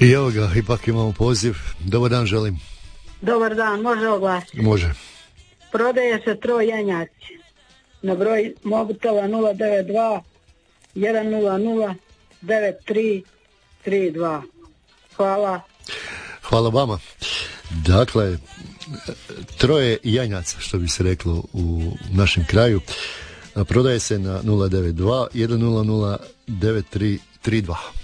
I evo ga, ipak imamo poziv. Dobar dan želim. Dobar dan, može oglas? Može. Prodaje se troj janjaci na broj mobitela 092 100 9332. Hvala. Hvala vama. Dakle, troje janjaca, što bi se reklo u našem kraju, prodaje se na 092 100 9332.